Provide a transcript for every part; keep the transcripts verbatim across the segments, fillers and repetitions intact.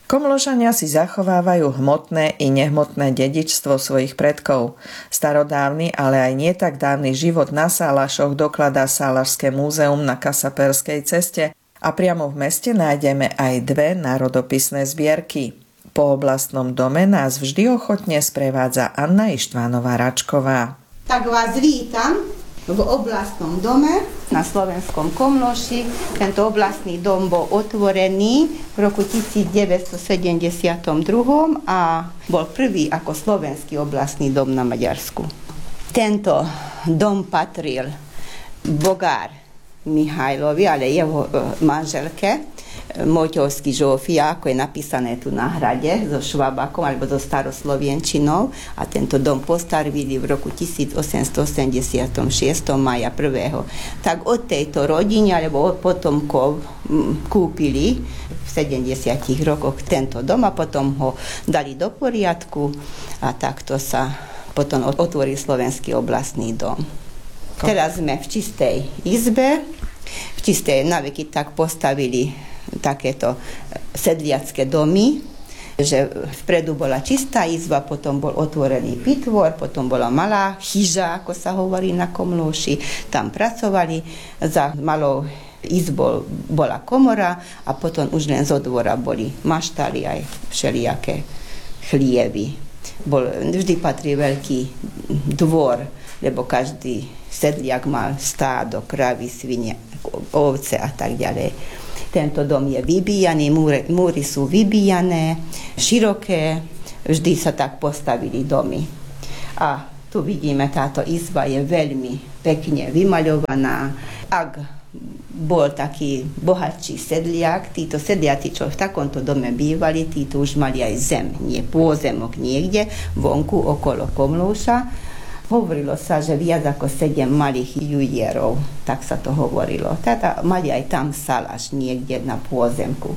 Komlošania si zachovávajú hmotné i nehmotné dedičstvo svojich predkov. Starodávny, ale aj nie tak dávny život na Sálašoch dokladá Sálašské múzeum na Kasaperskej ceste a priamo v meste nájdeme aj dve národopisné zbierky. Po oblastnom dome nás vždy ochotne sprevádza Anna Ištvánová-Račková. Tak vás vítam v oblastnom dome na Slovenskom Komloši. Tento oblastný dom bol otvorený v roku devätnásťsedemdesiatdva a bol prvý ako slovenský oblastný dom na Maďarsku. Tento dom patril bogár Mihajlovi, ale jeho manželke, Moťovský Žofia, ako je napísané tu na hrade, so švabakom alebo so staroslovenčinou, a tento dom postavili v roku tisícosemstoosemdesiatšesť maja prvého. Tak od tejto rodiny alebo od potomkov kúpili v sedemdesiatich rokoch tento dom a potom ho dali do poriadku a takto sa potom otvoril Slovenský oblastný dom. Teraz sme v čistej izbe, v čistej naveky tak postavili takéto sedliacké domy, že vpredu bola čistá izba, potom bol otvorený pitvor, potom bola malá chyža, ako sa hovorí na Komloši, tam pracovali, za malou izbou bola komora a potom už len zo dvora boli maštaly aj všelijaké chlievy. Bol, vždy patrí veľký dvor, lebo každý sedliak mal stádo, kravy, svine, ovce a tak ďalej. Tento dom je vybíjaný, múry, múry sú vybíjané, široké, vždy sa tak postavili domy. A tu vidíme, táto izba je veľmi pekne vymaľovaná. Ak bol taký bohatší sedliak, títo sedliaci, čo v takomto dome bývali, títo už mali aj zem, nie pôzemok niekde, vonku, okolo Komlóša. Hovorilo sa, že viac ako sedem malých jujierov, tak sa to hovorilo. Teda mali aj tam salaš niekde na pôzemku.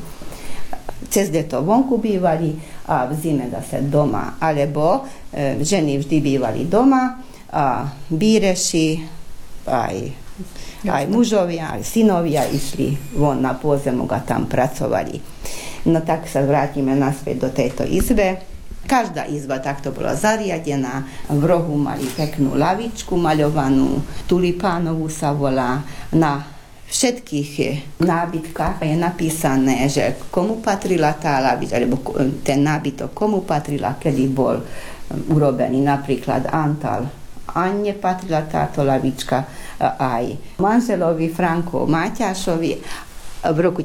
Cez leto vonku bývali a v zime zase doma. Alebo e, ženy vždy bývali doma a bíreši, aj, aj mužovia, aj synovia išli von na pôzemok a tam pracovali. No tak sa vrátime naspäť do tejto izbe. Každá izba takto bola zariadená, v rohu mali peknú lavičku maľovanú, tulipánovú sa volá. Na všetkých nábytkách je napísané, že komu patrila tá lavička, alebo ten nábytok komu patrila, kedy bol urobený. Napríklad Antal Anne patrila táto lavička, aj manželovi Franko Maťášovi. V roku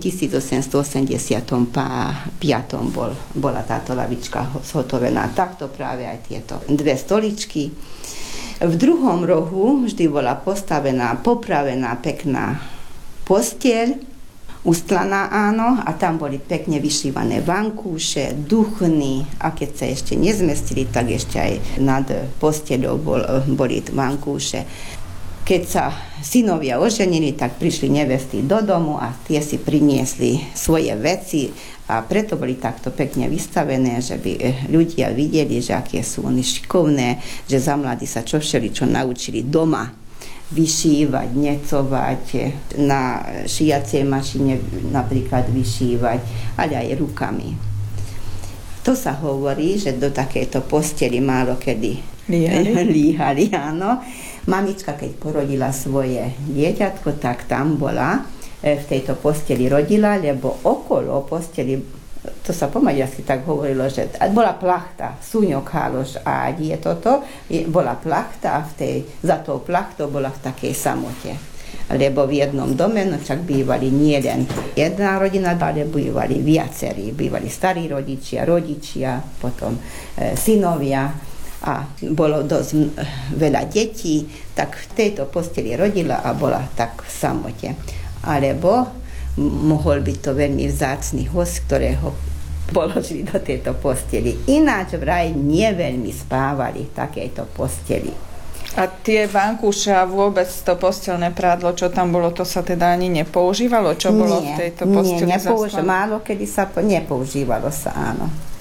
tisícosemstoosemdesiatpäť bol, bola táto lavička zhotovená. Takto práve aj tieto dve stoličky. V druhom rohu vždy bola postavená, popravená pekná posteľ, ustlaná áno, a tam boli pekne vyšívané vankúše, duchny, a keď sa ešte nezmestili, tak ešte aj nad posteľou bol, boli vankúše. Keď sa synovia oženili, tak prišli nevesty do domu a tie si priniesli svoje veci a preto boli takto pekne vystavené, že by ľudia videli, že aké sú oni šikovné, že za mladí sa čo všeli, čo naučili doma vyšívať, necovať, na šiacej mašine napríklad vyšívať, ale aj rukami. To sa hovorí, že do takejto posteli málo kedy líhali, líhali áno. Mamička, keď porodila svoje dieťatko, tak tam bola, v tejto posteli rodila, lebo okolo posteli, to sa po maďarsky tak hovorilo, že bola plachta, súňok, háloš a je toto, bola plachta a v tej, za tou plachtou bola v takej samote. Lebo v jednom dome, no čak bývali nie len jedna rodina, ale bývali viacerí. Bývali starí rodičia, rodičia, potom e, synovia. A bolo dosť veľa detí, tak v tejto posteli rodila a bola tak v samote. Alebo mohol byť to veľmi vzácny host, ktorého položili do tejto posteli. Ináč vraj nie veľmi spávali v takejto posteli. A tie vankúše a vôbec to postelné prádlo, čo tam bolo, to sa teda ani nepoužívalo? Čo bolo nie, v tejto posteli? Nie, nepoužívalo, málo kedy sa po, nepoužívalo sa, áno.